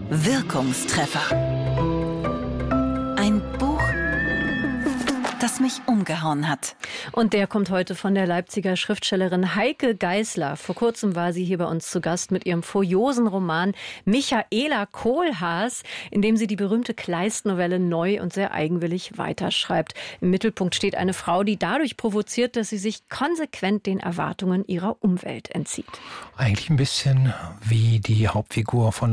Wirkungstreffer. Ein Buch, das mich umgehauen hat. Und der kommt heute von der Leipziger Schriftstellerin Heike Geisler. Vor kurzem war sie hier bei uns zu Gast mit ihrem furiosen Roman Michaela Kohlhaas, in dem sie die berühmte Kleist-Novelle neu und sehr eigenwillig weiterschreibt. Im Mittelpunkt steht eine Frau, die dadurch provoziert, dass sie sich konsequent den Erwartungen ihrer Umwelt entzieht. Eigentlich ein bisschen wie die Hauptfigur von